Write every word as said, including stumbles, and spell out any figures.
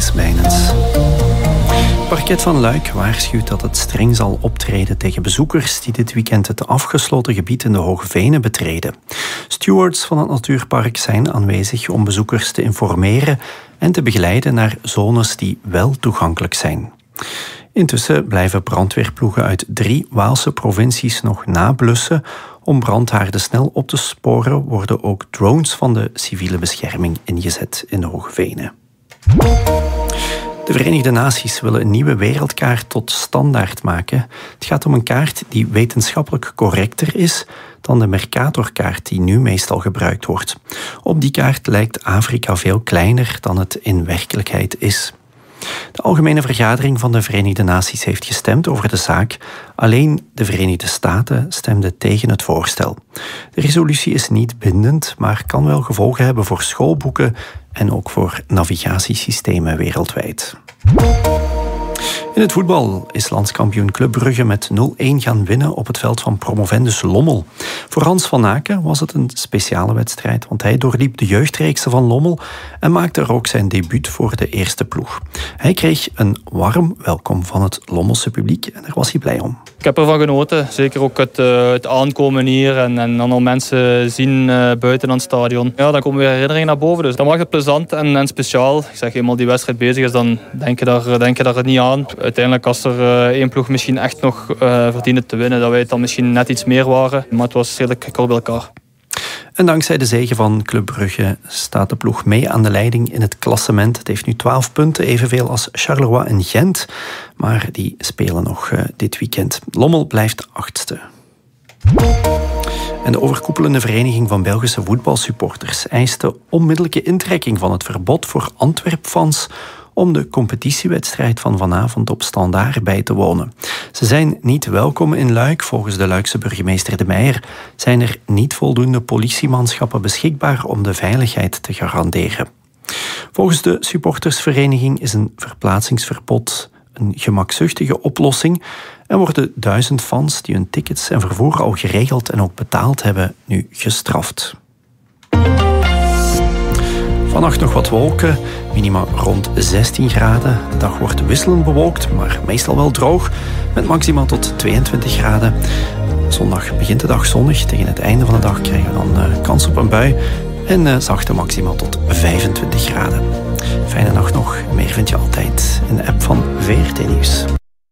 Chris Bijnens. Het parket van Luik waarschuwt dat het streng zal optreden tegen bezoekers die dit weekend het afgesloten gebied in de Hoge Venen betreden. Stewards van het natuurpark zijn aanwezig om bezoekers te informeren en te begeleiden naar zones die wel toegankelijk zijn. Intussen blijven brandweerploegen uit drie Waalse provincies nog nablussen. Om brandhaarden snel op te sporen worden ook drones van de civiele bescherming ingezet in de Hoge Venen. De Verenigde Naties willen een nieuwe wereldkaart tot standaard maken. Het gaat om een kaart die wetenschappelijk correcter is dan de Mercatorkaart die nu meestal gebruikt wordt. Op die kaart lijkt Afrika veel kleiner dan het in werkelijkheid is. De Algemene Vergadering van de Verenigde Naties heeft gestemd over de zaak. Alleen de Verenigde Staten stemden tegen het voorstel. De resolutie is niet bindend, maar kan wel gevolgen hebben voor schoolboeken en ook voor navigatiesystemen wereldwijd. In het voetbal is landskampioen Club Brugge met nul-een gaan winnen op het veld van promovendus Lommel. Voor Hans van Aken was het een speciale wedstrijd, want hij doorliep de jeugdreeksen van Lommel en maakte er ook zijn debuut voor de eerste ploeg. Hij kreeg een warm welkom van het Lommelse publiek en daar was hij blij om. Ik heb ervan genoten, zeker ook het, uh, het aankomen hier en, en dan al mensen zien uh, buiten aan het stadion. Ja, dan komen weer herinneringen naar boven, dus dan maakt het plezant en, en speciaal. Ik zeg, eenmaal die wedstrijd bezig is, dan denk je daar, denk je daar het niet aan. Uiteindelijk, als er uh, één ploeg misschien echt nog uh, verdiende te winnen, dat wij het dan misschien net iets meer waren. Maar het was redelijk kort bij elkaar. En dankzij de zege van Club Brugge staat de ploeg mee aan de leiding in het klassement. Het heeft nu twaalf punten, evenveel als Charleroi en Gent. Maar die spelen nog uh, dit weekend. Lommel blijft achtste. En de overkoepelende vereniging van Belgische voetbalsupporters eist de onmiddellijke intrekking van het verbod voor Antwerp-fans om de competitiewedstrijd van vanavond op Standaard bij te wonen. Ze zijn niet welkom in Luik. Volgens de Luikse burgemeester De Meijer zijn er niet voldoende politiemanschappen beschikbaar om de veiligheid te garanderen. Volgens de supportersvereniging is een verplaatsingsverbod een gemakzuchtige oplossing en worden duizend fans die hun tickets en vervoer al geregeld en ook betaald hebben nu gestraft. Vannacht nog wat wolken, minima rond zestien graden. De dag wordt wisselend bewolkt, maar meestal wel droog, met maxima tot tweeëntwintig graden. Zondag begint de dag zonnig. Tegen het einde van de dag krijgen we dan uh, kans op een bui en uh, zachte maxima tot vijfentwintig graden. Fijne nacht nog. Meer vind je altijd in de app van V R T Nieuws.